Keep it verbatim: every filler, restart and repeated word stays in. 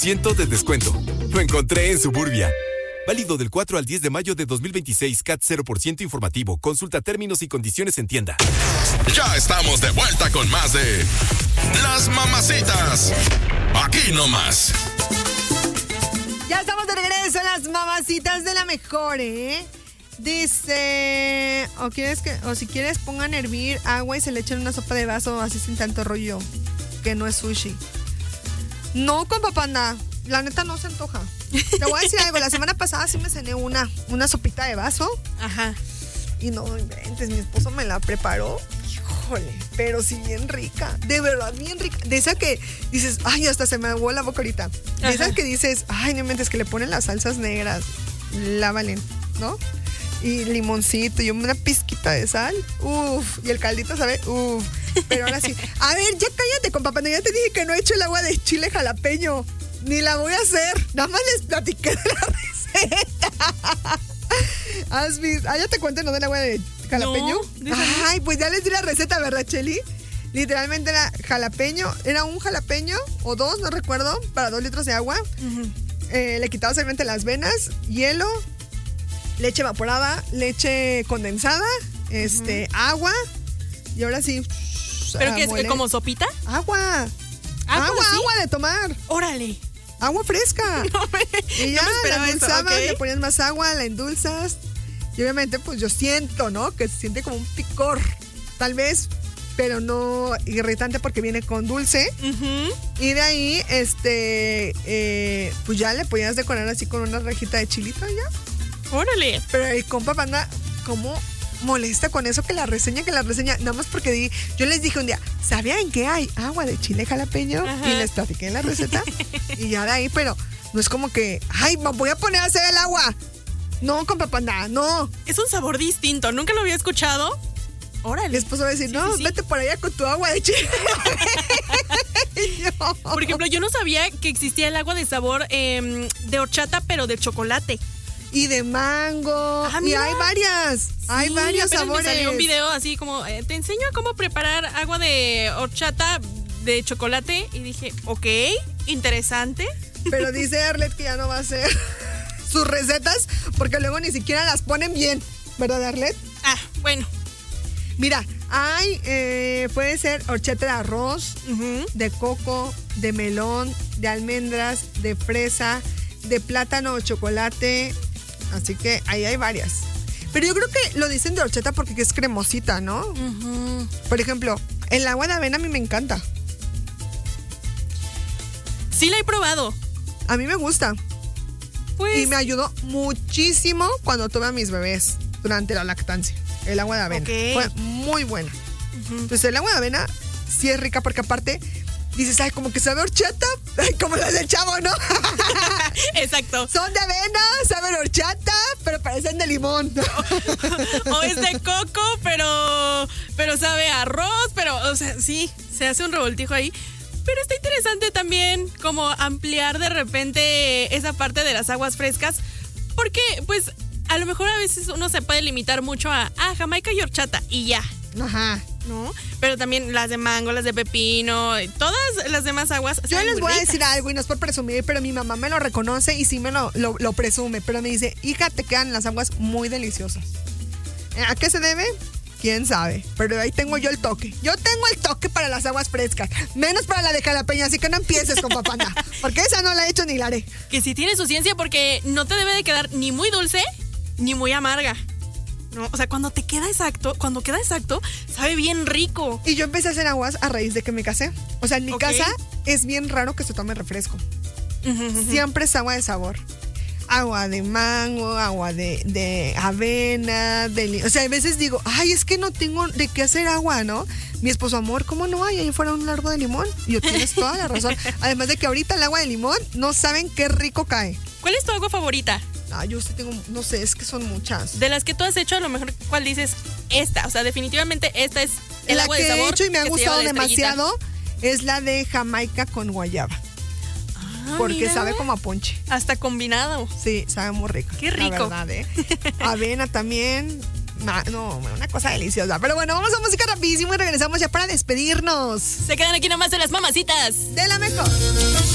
ciento de descuento. Lo encontré en Suburbia. Válido del cuatro al diez de mayo de dos mil veintiséis. C A T cero por ciento informativo. Consulta términos y condiciones en tienda. Ya estamos de vuelta con más de Las Mamacitas. Aquí nomás. Ya estamos de regreso en Las Mamacitas de la Mejor, ¿eh? Dice, o quieres que, o si quieres pongan a hervir agua y se le echen una sopa de vaso así sin tanto rollo, que no es sushi. No, compa Panda, la neta no se antoja. Te voy a decir algo, la semana pasada sí me cené una, una sopita de vaso. Ajá. Y no inventes, mi esposo me la preparó. Híjole, pero sí bien rica. De verdad, bien rica. De esa que dices, ay, hasta se me aguó la boca ahorita. De Ajá. esas que dices, ay, no inventes, que le ponen las salsas negras. La valen, ¿no? Y limoncito y una pizquita de sal. Uf, y el caldito sabe, uf. Pero ahora sí. A ver, ya cállate, compa Panda. Ya te dije que no he hecho el agua de chile jalapeño. Ni la voy a hacer. Nada más les platiqué de la receta. ¿Has visto? Ah, ya te cuento, ¿no? Del agua de jalapeño. No, Ay, pues ya les di la receta, ¿verdad, Cheli? Literalmente era jalapeño. Era un jalapeño o dos, no recuerdo, para dos litros de agua. Uh-huh. Eh, le quitabas obviamente las venas, hielo, leche evaporada, leche condensada, este, uh-huh. agua. Y ahora sí. ¿Pero qué es? ¿Como sopita? Agua. Ah, agua, ¿sí? agua de tomar. Órale. Agua fresca. No me, y ya no me la endulzabas, eso, okay. Le ponías más agua, la endulzas. Y obviamente, pues yo siento, ¿no? Que se siente como un picor. Tal vez, pero no irritante porque viene con dulce. Uh-huh. Y de ahí, este, eh, pues ya le podías decorar así con una rejita de chilito y ya. Órale. Pero el compa Panda, ¿cómo molesta con eso que la reseña, que la reseña? Nada más porque di, yo les dije un día, ¿sabían que hay agua de chile jalapeño? Ajá. Y les platiqué la receta. Y ya de ahí, pero no es como que, ay, me voy a poner a hacer el agua. No, compa Panda, no. Es un sabor distinto, nunca lo había escuchado. Órale. Mi esposo va a decir, sí, no, sí, sí. vete por allá con tu agua de chile. yo. Por ejemplo, yo no sabía que existía el agua de sabor eh, de horchata, pero de chocolate. Y de mango. Ah, y hay varias. Sí, hay varios sabores. Me salió un video así como, eh, te enseño cómo preparar agua de horchata de chocolate. Y dije, ok, interesante. Pero dice Arlet que ya no va a hacer sus recetas porque luego ni siquiera las ponen bien. ¿Verdad, Arlet? Ah, bueno. Mira, hay, eh, puede ser horchata de arroz, uh-huh. de coco, de melón, de almendras, de fresa, de plátano o chocolate. Así que ahí hay varias. Pero yo creo que lo dicen de horchata porque es cremosita, ¿no? Uh-huh. Por ejemplo, el agua de avena a mí me encanta. Sí la he probado. A mí me gusta. Pues... Y me ayudó muchísimo cuando tuve a mis bebés durante la lactancia. El agua de avena. Okay. Fue muy buena. Uh-huh. Entonces el agua de avena sí es rica porque aparte dices, ay, como que sabe horchata, ay, como las del Chavo, ¿no? Exacto. Son de avena, saben horchata, pero parecen de limón. o, o es de coco, pero, pero sabe a arroz, pero, o sea, sí, se hace un revoltijo ahí. Pero está interesante también como ampliar de repente esa parte de las aguas frescas, porque pues a lo mejor a veces uno se puede limitar mucho a, ah, Jamaica y horchata y ya. Ajá. ¿No? Pero también las de mango, las de pepino, todas las demás aguas. Yo les voy ricas. a decir algo y no es por presumir, pero mi mamá me lo reconoce y sí me lo, lo, lo presume, pero me dice, hija, te quedan las aguas muy deliciosas. ¿A qué se debe? ¿Quién sabe? Pero ahí tengo yo el toque. Yo tengo el toque para las aguas frescas, menos para la de jalapeño, así que no empieces con papanda, porque esa no la he hecho ni la haré. Que sí tiene su ciencia porque no te debe de quedar ni muy dulce ni muy amarga. No, o sea, cuando te queda exacto, cuando queda exacto, sabe bien rico. Y yo empecé a hacer aguas a raíz de que me casé. O sea, en mi okay. casa es bien raro que se tome refresco. Uh-huh. Siempre es agua de sabor. Agua de mango, agua de, de avena, de... O sea, a veces digo, ay, es que no tengo de qué hacer agua, ¿no? Mi esposo, amor, ¿cómo no hay ahí fuera un largo de limón? Y yo, tienes toda la razón. Además de que ahorita el agua de limón, no saben qué rico cae. ¿Cuál es tu agua favorita? Ah, yo sí tengo, no sé, es que son muchas. De las que tú has hecho, a lo mejor, ¿cuál dices? Esta, o sea, definitivamente esta es el la agua que de sabor. He hecho y me ha gustado demasiado es la de Jamaica con guayaba. Ah, porque mira. Sabe como a ponche. Hasta combinado. Sí, sabe muy rico. Qué rico. La verdad, ¿eh? Avena también. No, una cosa deliciosa. Pero bueno, vamos a música rapidísimo y regresamos ya para despedirnos. Se quedan aquí nomás en Las Mamacitas de la Mejor.